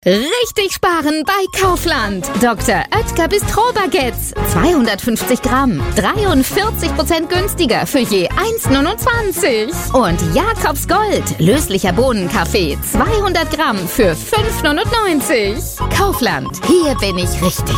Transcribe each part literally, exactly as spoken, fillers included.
Richtig sparen bei Kaufland. Doktor Oetker Bistro-Baguettes. zweihundertfünfzig Gramm. dreiundvierzig Prozent günstiger für je eins Komma neunundzwanzig. Und Jakobs Gold. Löslicher Bohnenkaffee. zweihundert Gramm für fünf Komma neunundneunzig. Kaufland. Hier bin ich richtig.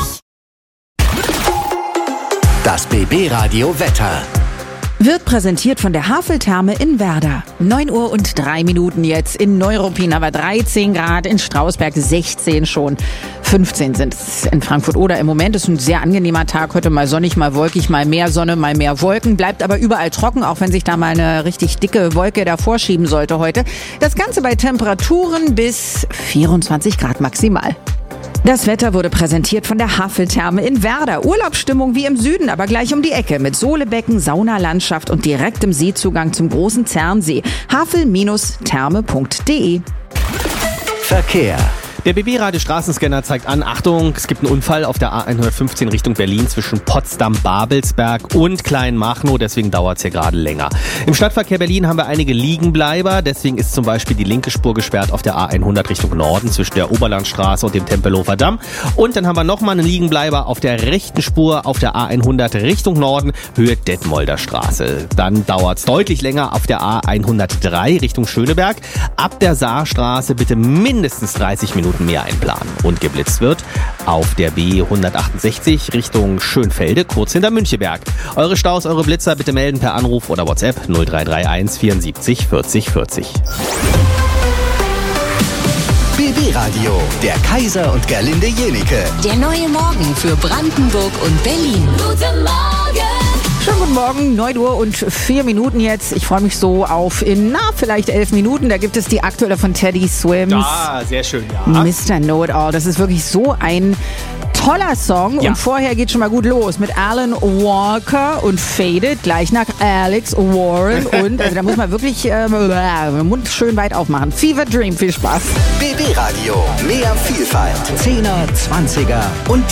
Das B B-Radio Wetter. Wird präsentiert von der Haveltherme in Werder. neun Uhr und drei Minuten jetzt. In Neuruppin aber dreizehn Grad, in Strausberg sechzehn schon. fünfzehn sind es in Frankfurt-Oder im Moment. Ist ein sehr angenehmer Tag. Heute mal sonnig, mal wolkig, mal mehr Sonne, mal mehr Wolken. Bleibt aber überall trocken, auch wenn sich da mal eine richtig dicke Wolke davor schieben sollte heute. Das Ganze bei Temperaturen bis vierundzwanzig Grad maximal. Das Wetter wurde präsentiert von der Haveltherme in Werder. Urlaubsstimmung wie im Süden, aber gleich um die Ecke mit Sohlebecken, Saunalandschaft und direktem Seezugang zum großen Zernsee. havel Therme punkt de. Verkehr. Der B B-Radio-Straßenscanner zeigt an, Achtung, es gibt einen Unfall auf der A hundertfünfzehn Richtung Berlin zwischen Potsdam-Babelsberg und Kleinmachnow, deswegen dauert es hier gerade länger. Im Stadtverkehr Berlin haben wir einige Liegenbleiber, deswegen ist zum Beispiel die linke Spur gesperrt auf der A hundert Richtung Norden zwischen der Oberlandstraße und dem Tempelhofer Damm. Und dann haben wir nochmal einen Liegenbleiber auf der rechten Spur auf der A hundert Richtung Norden, Höhe Detmolder Straße. Dann dauert es deutlich länger auf der A hundertdrei Richtung Schöneberg. Ab der Saarstraße bitte mindestens dreißig Minuten mehr einplanen. Und geblitzt wird auf der B hundertachtundsechzig Richtung Schönfelde, kurz hinter Müncheberg. Eure Staus, eure Blitzer bitte melden per Anruf oder WhatsApp null drei drei eins vierundsiebzig vierzig vierzig. B B-Radio, der Kaiser und Gerlinde Jenike. Der neue Morgen für Brandenburg und Berlin. Guten Morgen! Schönen guten Morgen, neun Uhr und vier Minuten jetzt. Ich freue mich so auf in, na, vielleicht elf Minuten. Da gibt es die aktuelle von Teddy Swims. Ja, sehr schön, ja. Mister Know-it-all. Das ist wirklich so ein toller Song. Ja. Und vorher geht schon mal gut los mit Alan Walker und Faded, gleich nach Alex Warren. Und also da muss man wirklich äh, den Mund schön weit aufmachen. Fever Dream, viel Spaß. B B-Radio, mehr Vielfalt. Zehner, Zwanziger und